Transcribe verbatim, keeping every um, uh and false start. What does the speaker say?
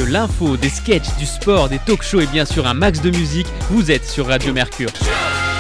l'info, des sketchs, du sport, des talk shows et bien sûr un max de musique, vous êtes sur Radio Mercure.